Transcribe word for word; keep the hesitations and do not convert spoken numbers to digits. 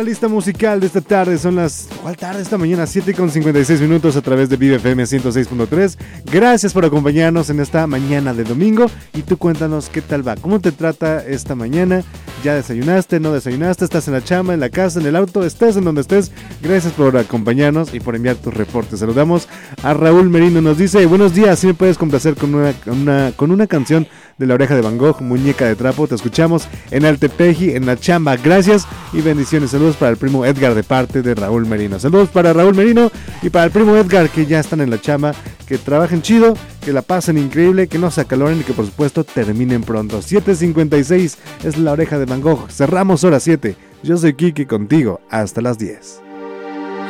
lista musical de esta tarde. Son las... ¿Cuál tarde? Esta mañana, siete con cincuenta y seis minutos a través de Vive F M ciento seis punto tres. Gracias por acompañarnos en esta mañana de domingo. Y tú cuéntanos qué tal va. ¿Cómo te trata esta mañana? ¿Ya desayunaste? ¿No desayunaste? ¿Estás en la chamba, en la casa, en el auto? ¿Estés en donde estés? Gracias por acompañarnos y por enviar tus reportes. Saludamos a Raúl Merino. Nos dice, buenos días, si me puedes complacer con una, una, con una canción de La Oreja de Van Gogh, Muñeca de Trapo. Te escuchamos en Altepeji, en la chamba. Gracias y bendiciones. Saludos para el primo Edgar de parte de Raúl Merino. Saludos para Raúl Merino y para el primo Edgar, que ya están en la chamba. Que trabajen chido, que la pasen increíble, que no se acaloren y que por supuesto terminen pronto. siete cincuenta y seis es La Oreja de Van Gogh. Cerramos hora siete. Yo soy Kiki contigo hasta las diez.